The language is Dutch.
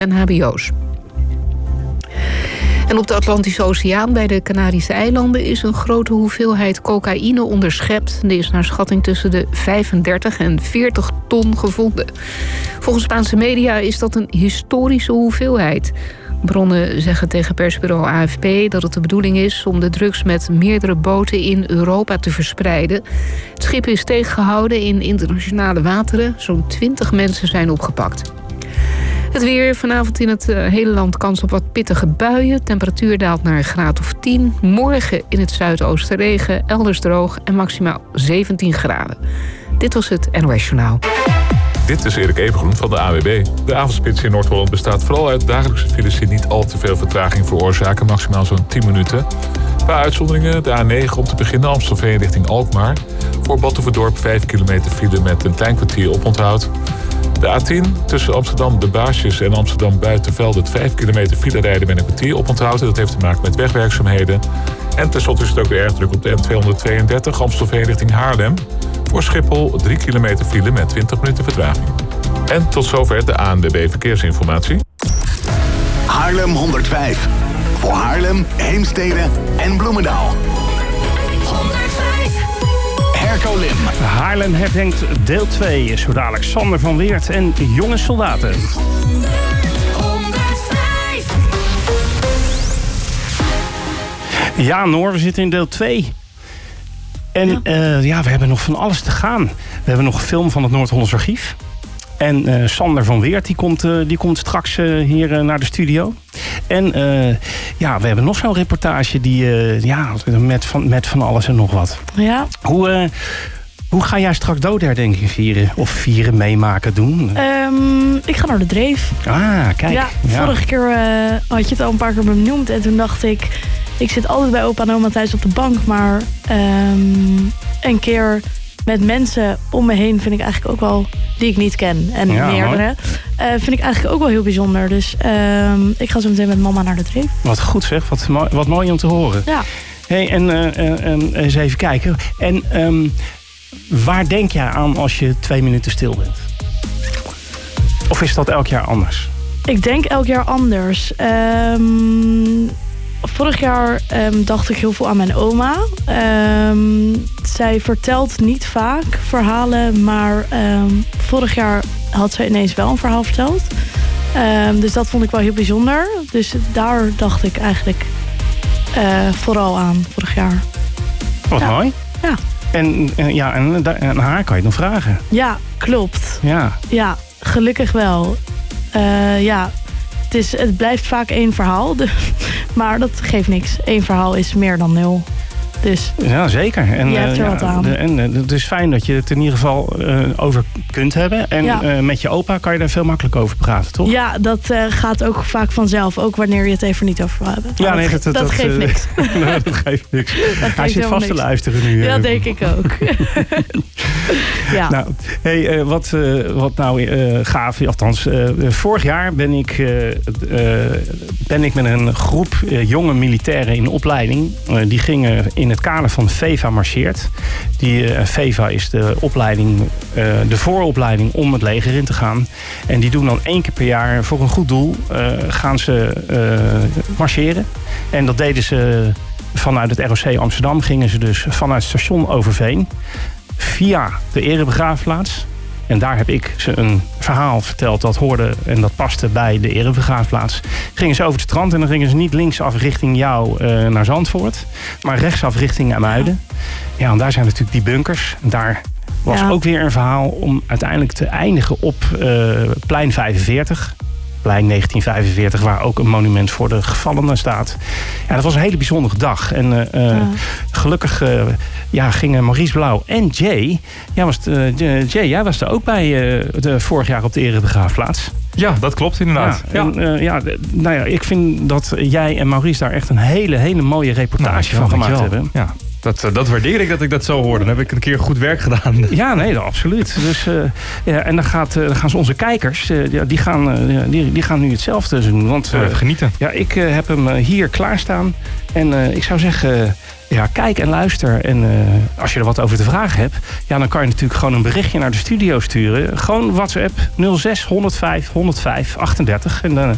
en hbo's. En op de Atlantische Oceaan bij de Canarische eilanden is een grote hoeveelheid cocaïne onderschept. Die is naar schatting tussen de 35 en 40 ton gevonden. Volgens Spaanse media is dat een historische hoeveelheid. Bronnen zeggen tegen persbureau AFP dat het de bedoeling is om de drugs met meerdere boten in Europa te verspreiden. Het schip is tegengehouden in internationale wateren. Zo'n 20 mensen zijn opgepakt. Het weer, vanavond in het hele land kans op wat pittige buien. Temperatuur daalt naar een graad of 10. Morgen in het zuidoosten regen, elders droog en maximaal 17 graden. Dit was het NOS Journaal. Dit is Erik Evengroen van de AWB. De avondspits in Noord-Holland bestaat vooral uit dagelijkse files die niet al te veel vertraging veroorzaken, maximaal zo'n 10 minuten. Een paar uitzonderingen. De A9 om te beginnen, Amstelveen richting Alkmaar. Voor Batuverdorp 5 kilometer file met een klein kwartier oponthoud. De A10 tussen Amsterdam de Baasjes en Amsterdam Buitenveld 5 kilometer file rijden met een kwartier oponthoud. Dat heeft te maken met wegwerkzaamheden. En tenslotte is het ook weer erg druk op de N232 Amstelveen richting Haarlem. Voor Schiphol 3 kilometer file met 20 minuten vertraging. En tot zover de ANWB Verkeersinformatie. Haarlem 105. Voor Haarlem, Heemstede en Bloemendaal. 105. Herco Lim. Haarlem herdenkt deel 2. Zo dadelijk Sander van Weert en jonge soldaten. 105. Ja, Noor, we zitten in deel 2. En we hebben nog van alles te gaan. We hebben nog een film van het Noord-Hollands Archief. En Sander van Weert die komt straks hier naar de studio. En we hebben nog zo'n reportage die met van alles en nog wat. Ja. Hoe ga jij straks doodherdenking vieren? Of vieren, meemaken, doen? Ik ga naar de Dreef. Ah, kijk. Ja, vorige keer had je het al een paar keer benoemd. En toen dacht ik zit altijd bij opa en oma thuis op de bank. Maar een keer met mensen om me heen vind ik eigenlijk ook wel, die ik niet ken. En meerdere. Vind ik eigenlijk ook wel heel bijzonder. Dus ik ga zo meteen met mama naar de Dreef. Wat goed zeg, wat mooi om te horen. Ja. Hey, en eens even kijken. En waar denk jij aan als je 2 minuten stil bent? Of is dat elk jaar anders? Ik denk elk jaar anders. Vorig jaar dacht ik heel veel aan mijn oma. Zij vertelt niet vaak verhalen, maar vorig jaar had zij ineens wel een verhaal verteld. Dus dat vond ik wel heel bijzonder. Dus daar dacht ik eigenlijk vooral aan vorig jaar. Wat mooi. Ja. En haar kan je nog vragen. Ja, klopt. Ja, gelukkig wel. Het blijft vaak 1 verhaal. Maar dat geeft niks. 1 verhaal is meer dan 0. Dus ja, zeker. En, je hebt er wat aan. Het is fijn dat je het in ieder geval over kunt hebben. En met je opa kan je daar veel makkelijker over praten, toch? Ja, dat gaat ook vaak vanzelf. Ook wanneer je het even niet over wil hebben. Ja, dat geeft niks. Dat geeft niks. Hij zit vast te luisteren nu. Ja, denk ik ook. Ja. Nou, hey, wat nou gaaf. Althans, vorig jaar ben ik met een groep jonge militairen in opleiding. Die gingen in het kader van VEVA marcheert. VEVA is de opleiding, de vooropleiding om het leger in te gaan. En die doen dan 1 keer per jaar voor een goed doel gaan ze marcheren. En dat deden ze vanuit het ROC Amsterdam. Gingen ze dus vanuit station Overveen via de erebegraafplaats. En daar heb ik ze een verhaal verteld dat hoorde en dat paste bij de erebegraafplaats. Gingen ze over het strand en dan gingen ze niet linksaf richting jou naar Zandvoort, maar rechtsaf richting Amuiden. Ja, en daar zijn natuurlijk die bunkers. En daar was ook weer een verhaal om uiteindelijk te eindigen op plein 45. Plein 1945, waar ook een monument voor de gevallenen staat. Ja, dat was een hele bijzondere dag. En gelukkig gingen Maurice Blauw en Jay... jij was er ook bij vorig jaar op de erebegraafplaats. Ja, dat klopt inderdaad. Ik vind dat jij en Maurice daar echt een hele mooie reportage van gemaakt hebben. Ja. Dat waardeer ik dat ik dat zo hoor. Dan heb ik een keer goed werk gedaan. Ja, nee, absoluut. Dus, en dan gaan ze onze kijkers, die gaan nu hetzelfde doen. Want, genieten. Ja, ik heb hem hier klaarstaan. En ik zou zeggen, kijk en luister. En als je er wat over te vragen hebt, dan kan je natuurlijk gewoon een berichtje naar de studio sturen. Gewoon WhatsApp 06 105 105 38. En